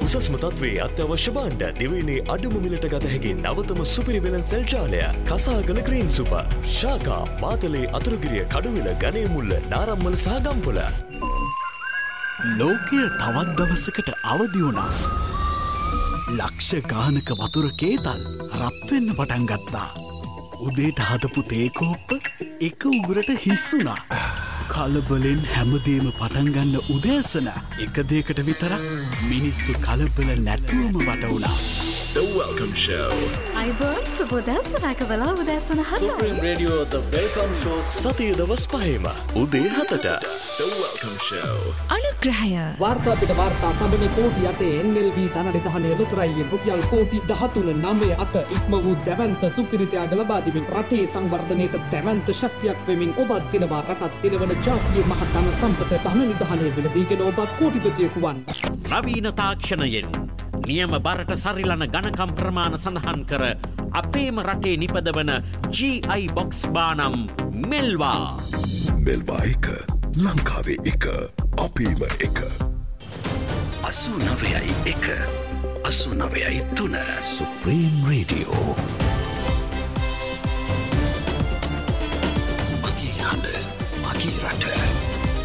උසස්ම තත්ත්වයේ අත්‍යවශ්‍ය භාණ්ඩ දිවයිනේ අඩුම මිලට ගත හැකි නවතම සුපිරි වෙළඳ සෙල් ජාලය කසාගල ග්‍රීන් සුපර් ශාකා මාතලේ අතුරුගිරිය කඩුවිල ගණේමුල්ල නාරම්මල සහ ගම්පොළ. ලෝකය තවත් දවසකට අවදි වුණා. ලක්ෂ ගානක වතුර කේතල් රත් වෙන්න පටන් ගත්තා. උදේට හදපු තේ කෝප්ප එක උගුරට හිස් වුණා. කලබලෙන් හැමදේම පටන් ගන්න උදෑසන එක දෙයකට විතරක් මිනිස්සු කලබල නැතුවම වට වුණා. The Welcome Show. අයිබෝන් සුබෝදෑසනක වෙලා උදෑසන 7යි. Supreme Radio The Welcome Show. සතිය දවස් 5ම උදේ 7ට. The Welcome Show. අනුග්‍රහය. වාර්තා පිට වාර්තා තබන කෝටි 8 NLB ධනනිධානයේ ලොතරැයියෙන් රුපියල් කෝටි 13.98 ඉක්ම වූ දැවැන්ත සුපිරිතයාග ලබා දෙමින් රටේ සංවර්ධනයට දැවැන්ත ශක්තියක් වෙමින් ඔබත් දිනවා රටත් දිනවන ජාතිය මහතම සම්පත ධනනිධානයේ වෙලදීගෙන ඔබත් කෝටිපතියෙකු වන්. නවීන තාක්ෂණයෙන් නියම බරට සරිලන ගණකම් ප්‍රමාණ සඳහන් කර අපේම රටේ නිපදවන GI බොක්ස් බානම් මෙල්වා. මෙල්වා එක ලංකාවේ එක අපේම එක 89.1 Supreme Radio. මගේ හඬ මගේ රට.